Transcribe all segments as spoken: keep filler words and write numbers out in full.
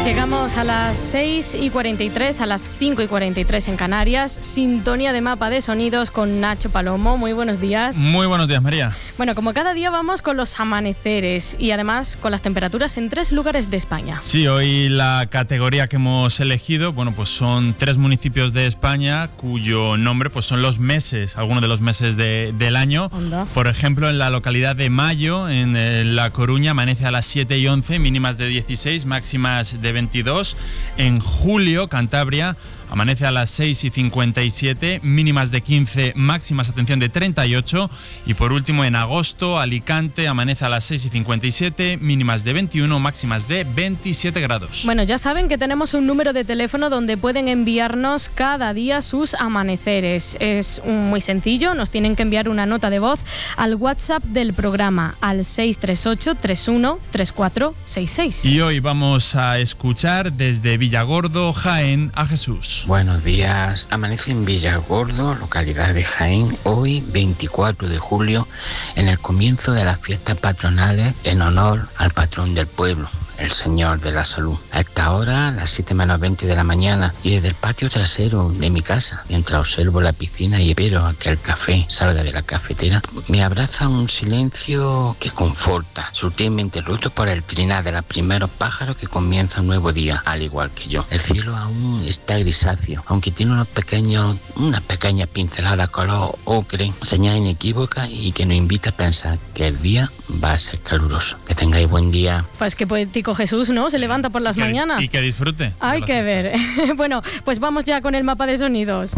Llegamos a las seis y cuarenta y tres, a las cinco y cuarenta y tres en Canarias. Sintonía de Mapa de Sonidos con Nacho Palomo. Muy buenos días. Muy buenos días, María. Bueno, como cada día vamos con los amaneceres y además con las temperaturas en tres lugares de España. Sí, hoy la categoría que hemos elegido, bueno, pues son tres municipios de España cuyo nombre pues son los meses, algunos de los meses de, del año. Onda. Por ejemplo, en la localidad de Mayo, en eh, La Coruña, amanece a las siete y once, mínimas de dieciséis, máximas de veintidós. En Julio, Cantabria, amanece a las seis y cincuenta y siete, mínimas de quince, máximas, atención, de treinta y ocho. Y por último, en agosto, Alicante, amanece a las seis y cincuenta y siete, mínimas de veintiuno, máximas de veintisiete grados. Bueno, ya saben que tenemos un número de teléfono donde pueden enviarnos cada día sus amaneceres. Es muy sencillo, nos tienen que enviar una nota de voz al WhatsApp del programa, al seis tres ocho, tres uno, tres cuatro seis seis. Y hoy vamos a escuchar desde Villargordo, Jaén, a Jesús. Buenos días, amanece en Villargordo, localidad de Jaén, hoy veinticuatro de julio, en el comienzo de las fiestas patronales en honor al patrón del pueblo, el Señor de la Salud. A esta hora, a las siete menos veinte de la mañana, y desde el patio trasero de mi casa, mientras observo la piscina y espero a que el café salga de la cafetera, me abraza un silencio que conforta, sutilmente roto por el trinar de los primeros pájaros que comienza un nuevo día, al igual que yo. El cielo aún está grisáceo, aunque tiene unos pequeños, unas pequeñas pinceladas color ocre, señal inequívoca y que nos invita a pensar que el día va a ser caluroso. Que tengáis buen día. Pues qué poético Jesús, ¿no? Se levanta por las que, mañanas. Y que disfrute. Hay que ver. Bueno, pues vamos ya con el mapa de sonidos.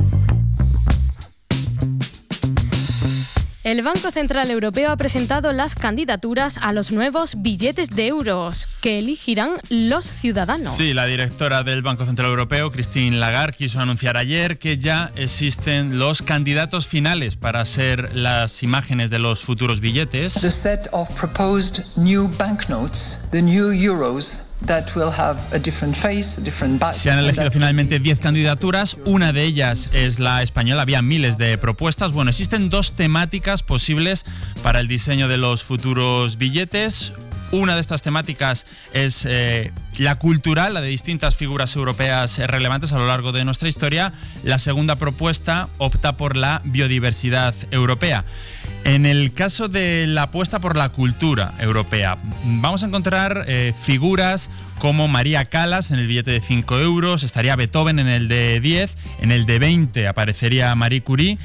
El Banco Central Europeo ha presentado las candidaturas a los nuevos billetes de euros que elegirán los ciudadanos. Sí, la directora del Banco Central Europeo, Christine Lagarde, quiso anunciar ayer que ya existen los candidatos finales para ser las imágenes de los futuros billetes. The set of proposed new banknotes, the new euros. That will have a different face, a different back. Se han elegido finalmente diez candidaturas, una de ellas es la española, había miles de propuestas. Bueno, existen dos temáticas posibles para el diseño de los futuros billetes. Una de estas temáticas es eh, la cultural, la de distintas figuras europeas relevantes a lo largo de nuestra historia. La segunda propuesta opta por la biodiversidad europea. En el caso de la apuesta por la cultura europea, vamos a encontrar eh, figuras como María Callas en el billete de cinco euros, estaría Beethoven en el de diez, en el de veinte aparecería Marie Curie.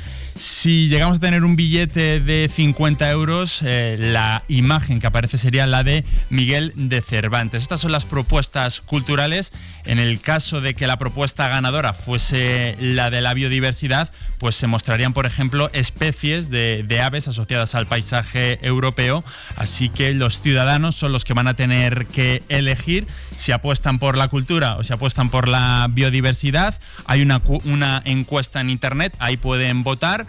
Si llegamos a tener un billete de cincuenta euros, eh, la imagen que aparece sería la de Miguel de Cervantes. Estas son las propuestas culturales. En el caso de que la propuesta ganadora fuese la de la biodiversidad, pues se mostrarían, por ejemplo, especies de, de aves asociadas al paisaje europeo. Así que los ciudadanos son los que van a tener que elegir si apuestan por la cultura o si apuestan por la biodiversidad. Hay una, una encuesta en internet, ahí pueden votar.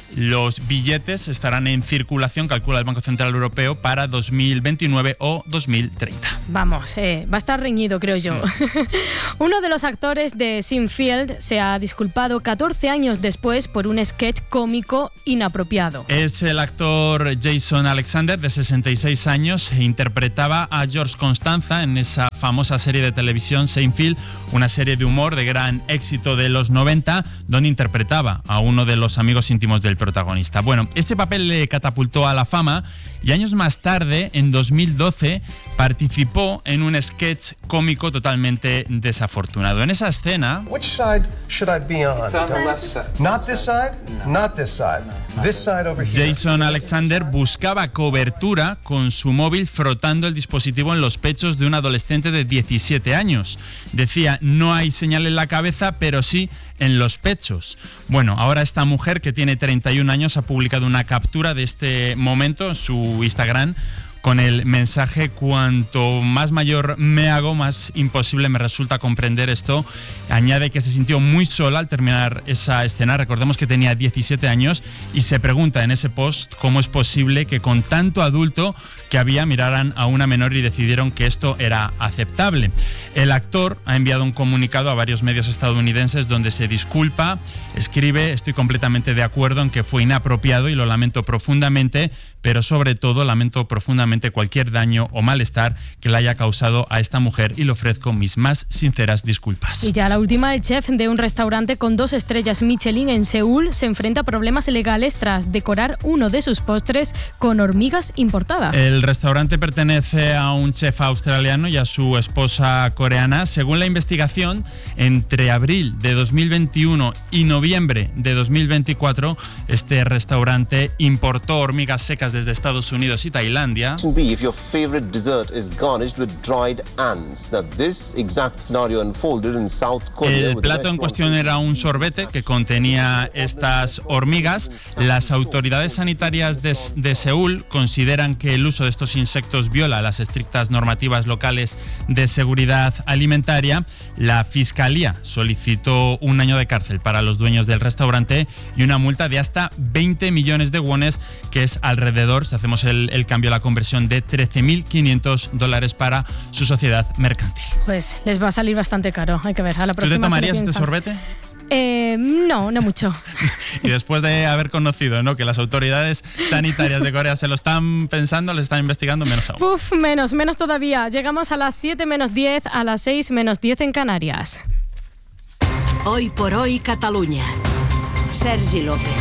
Los billetes estarán en circulación, calcula el Banco Central Europeo, para dos mil veintinueve o dos mil treinta. Vamos, eh, va a estar reñido, creo yo. Sí. Uno de los actores de Seinfeld se ha disculpado catorce años después por un sketch cómico inapropiado. Es el actor Jason Alexander, de sesenta y seis años, e interpretaba a George Constanza en esa famosa serie de televisión Seinfeld, una serie de humor de gran éxito de los noventa, donde interpretaba a uno de los amigos íntimos del protagonista. Bueno, ese papel le catapultó a la fama y años más tarde, en dos mil doce, participó en un sketch cómico totalmente desafortunado. En esa escena... Which side should I be on? It's on the left side. Not this side? No. Not this side. This side over here. Jason Alexander buscaba cobertura con su móvil frotando el dispositivo en los pechos de un adolescente de diecisiete años. Decía, no hay señal en la cabeza, pero sí en los pechos. Bueno, ahora esta mujer, que tiene treinta y un años, ha publicado una captura de este momento en su Instagram con el mensaje: cuanto más mayor me hago, más imposible me resulta comprender esto. Añade que se sintió muy sola al terminar esa escena. Recordemos que tenía diecisiete años y se pregunta en ese post cómo es posible que con tanto adulto que había miraran a una menor y decidieron que esto era aceptable. El actor ha enviado un comunicado a varios medios estadounidenses donde se disculpa, escribe: estoy completamente de acuerdo en que fue inapropiado y lo lamento profundamente, pero sobre todo lamento profundamente públicamente cualquier daño o malestar que le haya causado a esta mujer y le ofrezco mis más sinceras disculpas. Y ya la última, el chef de un restaurante con dos estrellas Michelin en Seúl se enfrenta a problemas legales tras decorar uno de sus postres con hormigas importadas. El restaurante pertenece a un chef australiano y a su esposa coreana. Según la investigación, entre abril de dos mil veintiuno y noviembre de dos mil veinticuatro, este restaurante importó hormigas secas desde Estados Unidos y Tailandia. If your favorite dessert is garnished with dried ants. Now, this exact scenario unfolded in South Korea. El plato en cuestión era un sorbete que contenía estas hormigas. Las autoridades sanitarias de, de Seúl consideran que el uso de estos insectos viola las estrictas normativas locales de seguridad alimentaria. La Fiscalía solicitó un año de cárcel para los dueños del restaurante y una multa de hasta veinte millones de wones, que es alrededor, si hacemos el, el cambio, la conversión de trece mil quinientos dólares para su sociedad mercantil. Pues les va a salir bastante caro, hay que ver. A la próxima. ¿Tú te tomarías este sorbete? Eh, no, no mucho. Y después de haber conocido, ¿no?, que las autoridades sanitarias de Corea se lo están pensando, le están investigando, menos aún. Uf, menos, menos todavía. Llegamos a las siete menos diez, a las seis menos diez en Canarias. Hoy por hoy Catalunya. Sergi López.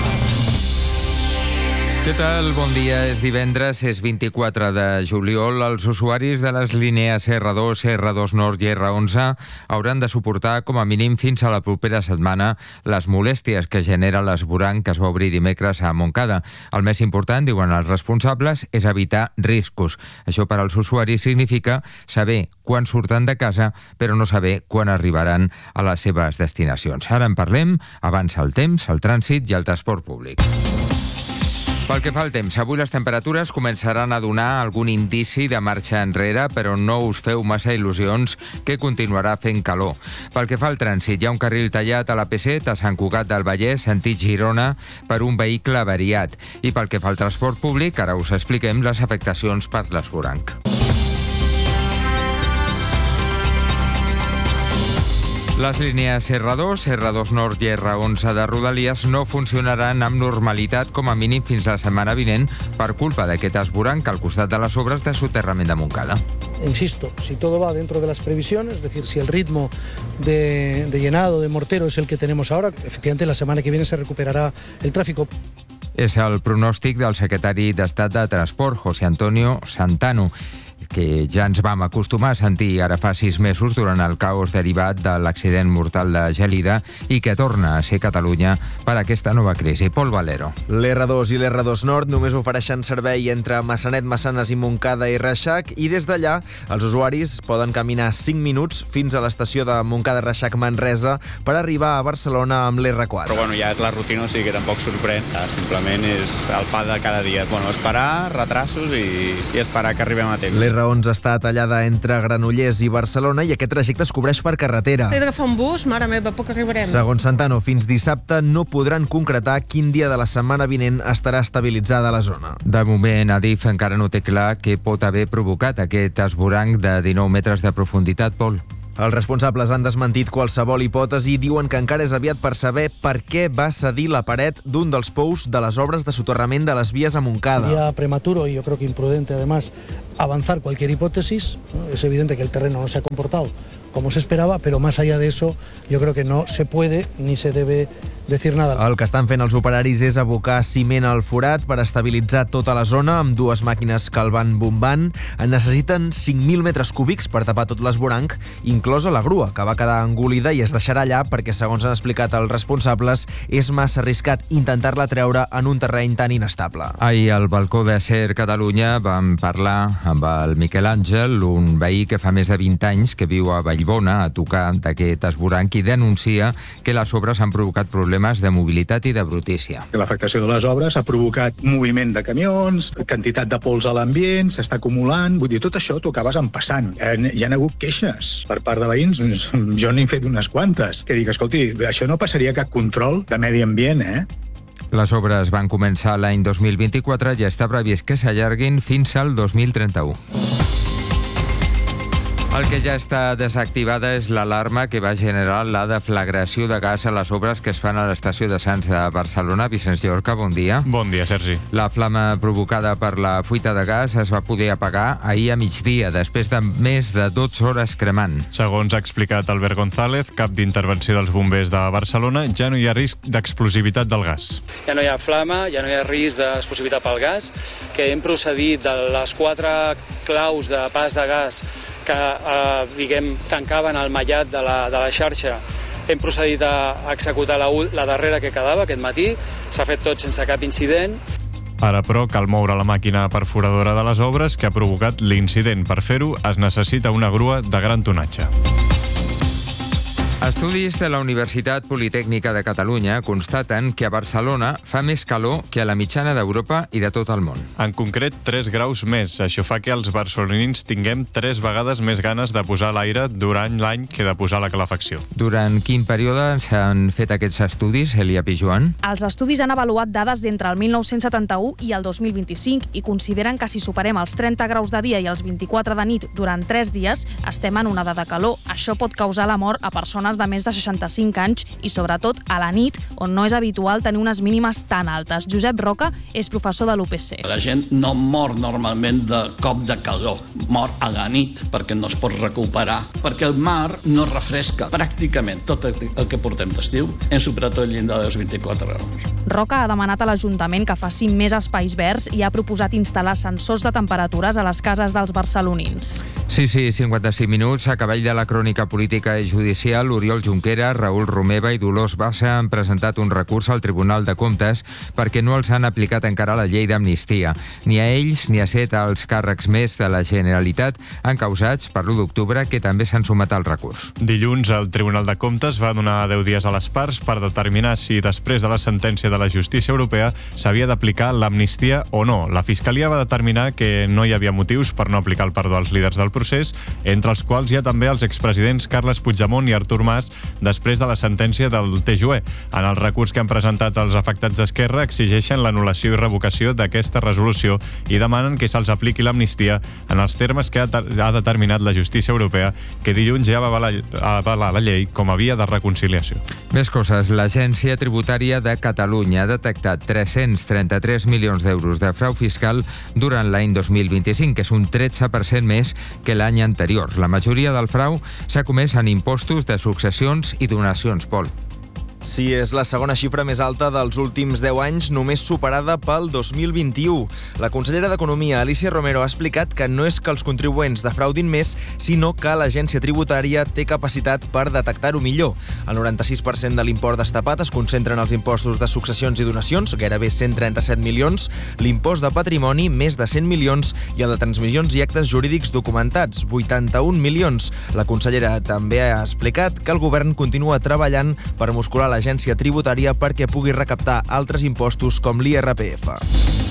Què tal? Bon dia. És divendres, és vint-i-quatre de juliol. Els usuaris de les línies erre dos, erre dos Nord i erre onze hauran de suportar com a mínim fins a la propera setmana les molèsties que genera l'esvoranc que es va obrir dimecres a Montcada. El més important, diuen els responsables, és evitar riscos. Això per als usuaris significa saber quan surten de casa, però no saber quan arribaran a les seves destinacions. Ara en parlem. Avança el temps, el trànsit i el transport públic. Pel que fa al temps, avui les temperatures començaran a donar algun indici de marxa enrere, però no us feu massa il·lusions que continuarà fent calor. Pel que fa al trànsit, hi ha un carril tallat a l'A P set a Sant Cugat del Vallès, sentit Girona, per un vehicle avariat. I pel que fa al transport públic, ara us expliquem les afectacions per l'esvoranc. Les línies erre dos, erre dos Nord i erre onze de Rodalies no funcionaran amb normalitat com a mínim fins la setmana vinent per culpa d'aquest esvoranc al costat de les obres de soterrament de Montcada. Insisto, si todo va dentro de las previsiones, es decir, si el ritmo de, de llenado de mortero es el que tenemos ahora, efectivamente la semana que viene se recuperará el tráfico. És el pronòstic del secretari d'Estat de Transport, José Antonio Santano, que ja ens vam acostumar a sentir ara fa sis mesos durant el caos derivat de l'accident mortal de Gelida i que torna a ser Catalunya per aquesta nova crisi. Pol Valero. L'erre dos i l'erre dos Nord només ofereixen servei entre Massanet, Massanes i Montcada i Reixac, i des d'allà els usuaris poden caminar cinc minuts fins a l'estació de Montcada-Reixac-Manresa per arribar a Barcelona amb l'erre quatre. Però bueno, ja és la rutina, o sigui que tampoc sorprèn. Simplement és el pa de cada dia. Bueno, esperar, retrasos i, i esperar que arribem a temps. L'erre onze està tallada entre Granollers i Barcelona i aquest trajecte es cobreix per carretera. He d'agafar un bus, mare meva, poc arribarem. Segons Santano, fins dissabte no podran concretar quin dia de la setmana vinent estarà estabilitzada la zona. De moment, Adif encara no té clar què pot haver provocat aquest esvoranc de dinou metres de profunditat, Pol. Els responsables han desmentit qualsevol hipòtesi i diuen que encara és aviat per saber per què va cedir la paret d'un dels pous de les obres de soterrament de les vies a Montcada. Sería prematuro y yo creo que imprudente además avanzar cualquier hipótesis. Es evidente que el terreno no se ha comportado como se esperaba, pero más allá de eso yo creo que no se puede ni se debe decir nada. El que estan fent els operaris és abocar ciment al forat per estabilitzar tota la zona amb dues màquines que el van bombant. En necessiten cinc mil metres cúbics per tapar tot l'esvoranc, inclosa la grua, que va quedar engolida i es deixarà allà perquè, segons han explicat els responsables, és massa arriscat intentar-la treure en un terreny tan inestable. Ahir al balcó de Ser Catalunya vam parlar amb el Miquel Àngel, un veí que fa més de vint anys que viu a Vallbona, a tocar d'aquest esvoranc, i denuncia que les obres han provocat problemes de mobilitat i de brutícia. L'afectació de les obres ha provocat moviment de camions, quantitat de pols a l'ambient, s'està acumulant. Vull dir, tot això t'ho acabes empassant. Hi ha hagut queixes per part de veïns, jo n'he fet unes quantes, que dic, escolti, això no passaria cap control de medi ambient, eh? Les obres van començar l'any dos mil vint-i-quatre i està previst que s'allarguin fins al dos mil trenta-u. El que ja està desactivada és l'alarma que va generar la deflagració de gas a les obres que es fan a l'estació de Sants de Barcelona. Vicenç Llorca, bon dia. Bon dia, Sergi. La flama provocada per la fuita de gas es va poder apagar ahir a migdia, després de més de dotze hores cremant. Segons ha explicat Albert González, cap d'intervenció dels bombers de Barcelona, ja no hi ha risc d'explosivitat del gas. Ja no hi ha flama, ja no hi ha risc d'explosivitat pel gas, que hem procedit de les quatre claus de pas de gas que eh, diguem, tancaven el mallat de la, de la xarxa. Hem procedit a executar la, la darrera que quedava aquest matí. S'ha fet tot sense cap incident. Ara, però, cal moure la màquina perforadora de les obres que ha provocat l'incident. Per fer-ho, es necessita una grua de gran tonatge. Estudis de la Universitat Politècnica de Catalunya constaten que a Barcelona fa més calor que a la mitjana d'Europa i de tot el món. En concret, tres graus més. Això fa que els barcelonins tinguem tres vegades més ganes de posar l'aire durant l'any que de posar la calefacció. Durant quin període s'han fet aquests estudis, Elia Pijuan? Els estudis han avaluat dades d'entre el mil nou-cents setanta-u i el dos mil vint-i-cinc i consideren que si superem els trenta graus de dia i els vint-i-quatre de nit durant tres dies, estem en onada de calor. Això pot causar la mort a persones de més de seixanta-cinc anys i, sobretot, a la nit, on no és habitual tenir unes mínimes tan altes. Josep Roca és professor de l'U P C. La gent no mor normalment de cop de calor, mor a la nit perquè no es pot recuperar, perquè el mar no refresca pràcticament tot el que portem d'estiu. Hem superat el llindar dels vint-i-quatre graus. Roca ha demanat a l'Ajuntament que faci més espais verds i ha proposat instal·lar sensors de temperatures a les cases dels barcelonins. Sí, sí, cinquanta-cinc minuts. A cavall de la crònica política i judicial, Oriol Junqueras, Raül Romeva i Dolors Bassa han presentat un recurs al Tribunal de Comptes perquè no els han aplicat encara la llei d'amnistia. Ni a ells ni a set als càrrecs més de la Generalitat encausats per l'u d'octubre, que també s'han sumat al recurs. Dilluns, el Tribunal de Comptes va donar deu dies a les parts per determinar si després de la sentència de la justícia europea s'havia d'aplicar l'amnistia o no. La Fiscalia va determinar que no hi havia motius per no aplicar el perdó als líders del procés, entre els quals hi ha també els expresidents Carles Puigdemont i Artur Mas, després de la sentència del T J U E. En el recurs que han presentat els afectats d'Esquerra exigeixen l'anul·lació i revocació d'aquesta resolució i demanen que se'ls apliqui l'amnistia en els termes que ha, ha determinat la justícia europea, que dilluns ja va avalar la llei com a via de reconciliació. Més coses. L'Agència Tributària de Catalunya ha detectat tres-cents trenta-tres milions d'euros de frau fiscal durant l'any dos mil vint-i-cinc, que és un tretze per cent més que l'any anterior. La majoria del frau s'ha comès en impostos de successions i donacions, Pol. Sí, és la segona xifra més alta dels últims deu anys, només superada pel dos mil vint-i-u. La consellera d'Economia, Alicia Romero, ha explicat que no és que els contribuents defraudin més, sinó que l'agència tributària té capacitat per detectar-ho millor. El noranta-sis per cent de l'import destapat es concentra en els impostos de successions i donacions, gairebé cent trenta-set milions, l'impost de patrimoni, més de cent milions, i el de transmissions i actes jurídics documentats, vuitanta-un milions. La consellera també ha explicat que el govern continua treballant per muscular l'agència tributària perquè pugui recaptar altres impostos com l'I R P F.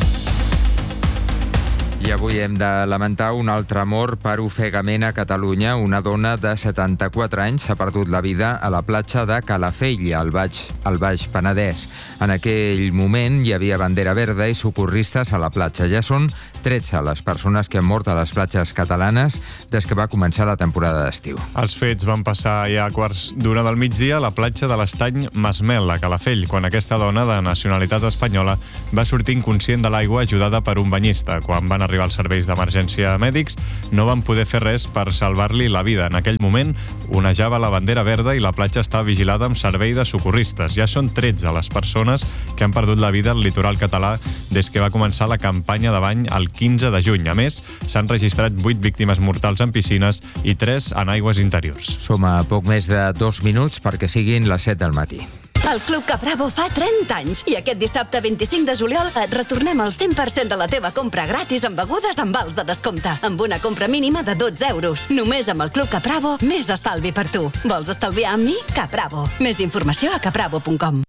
I avui hem de lamentar un altre mort per ofegament a Catalunya. Una dona de setanta-quatre anys ha perdut la vida a la platja de Calafell, al Baix, al Baix Penedès. En aquell moment hi havia bandera verda i socorristes a la platja. Ja són tretze les persones que han mort a les platges catalanes des que va començar la temporada d'estiu. Els fets van passar ja a quarts d'una del migdia a la platja de l'Estany Masmel, a Calafell, quan aquesta dona de nacionalitat espanyola va sortir inconscient de l'aigua ajudada per un banyista. Quan van arribar els serveis d'emergència mèdics, no van poder fer res per salvar-li la vida. En aquell moment onejava la bandera verda i la platja està vigilada amb servei de socorristes. Ja són tretze les persones que han perdut la vida al litoral català des que va començar la campanya de bany el quinze de juny. A més, s'han registrat vuit víctimes mortals en piscines i tres en aigües interiors. Som a poc més de dos minuts perquè siguin les set del matí. El Club Capravo fa trenta anys i aquest dissabte vint-i-cinc de juliol et retornem el cent per cent de la teva compra gratis amb begudes amb vals de descompte, amb una compra mínima de dotze euros. Només amb el Club Capravo, més estalvi per tu. Vols estalviar amb mi? Capravo. Més informació a capravo punt com.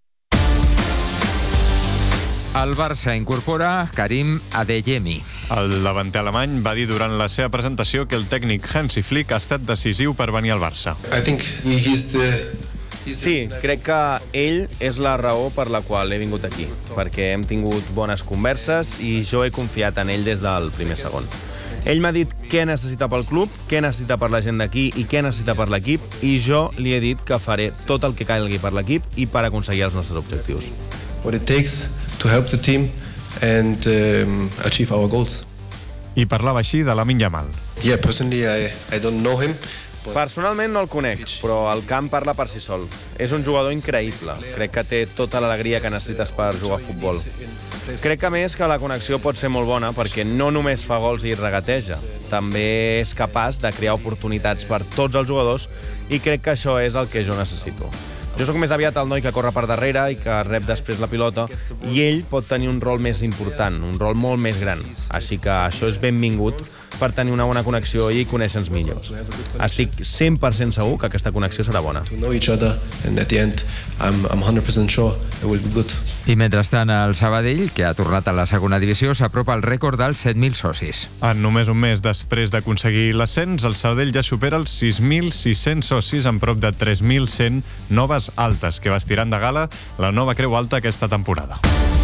El Barça incorpora Karim Adeyemi. El davanter alemany va dir durant la seva presentació que el tècnic Hansi Flick ha estat decisiu per venir al Barça. I think he's the Sí, crec que ell és la raó per la qual he vingut aquí, perquè hem tingut bones converses i jo he confiat en ell des del primer segon. Ell m'ha dit què necessita pel club, què necessita per la gent d'aquí i què necessita per l'equip, i jo li he dit que faré tot el que calgui per l'equip i per aconseguir els nostres objectius. What it takes to help the team and um, achieve our goals. I parlava així de Lamine Yamal. Yeah, personally I, I don't know him. Personalment no el conec, però el camp parla per si sol. És un jugador increïble. Crec que té tota l'alegria que necessites per jugar a futbol. Crec que, a més, que la connexió pot ser molt bona perquè no només fa gols i regateja, també és capaç de crear oportunitats per tots els jugadors i crec que això és el que jo necessito. Jo sóc més aviat el noi que corre per darrere i que rep després la pilota, i ell pot tenir un rol més important, un rol molt més gran. Així que això és benvingut per tenir una bona connexió i conèixer-nos millor. Estic cent per cent segur que aquesta connexió serà bona. To know each other and at the end I'm, I'm one hundred percent sure it will be good. I mentrestant el Sabadell, que ha tornat a la segona divisió, s'apropa al rècord dels set mil socis. En només un mes després d'aconseguir l'ascens, el Sabadell ja supera els sis mil sis-cents socis amb prop de tres mil cent noves altes, que vestiran de gala la nova Creu Alta aquesta temporada.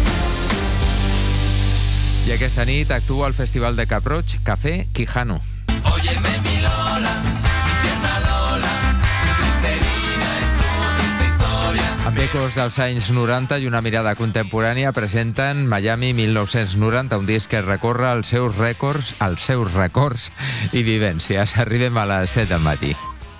I aquesta nit actua al Festival de Cap-roig Café Quijano. Óyeme mi Lola, mi tierna Lola, tu triste vida es tu triste historia. Amb ecos dels anys noranta i una mirada contemporània presenten Miami mil nou-cents noranta, un disc que recorre els seus rècords, els seus records i vivències. Arribem a les set del matí.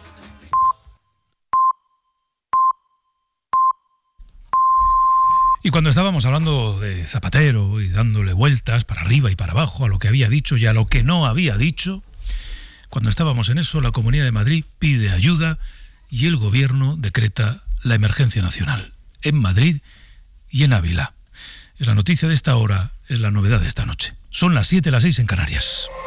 Y cuando estábamos hablando de Zapatero y dándole vueltas para arriba y para abajo a lo que había dicho y a lo que no había dicho, cuando estábamos en eso, la Comunidad de Madrid pide ayuda y el Gobierno decreta la emergencia nacional en Madrid y en Ávila. Es la noticia de esta hora, es la novedad de esta noche. Son las siete, las seis en Canarias.